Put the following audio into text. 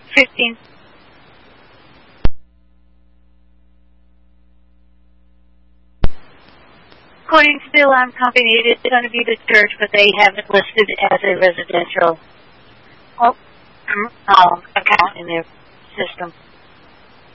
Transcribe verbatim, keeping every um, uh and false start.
Fifteen. According to the alarm company, it is going to be the church, but they have it listed as a residential oh, um, account in their system.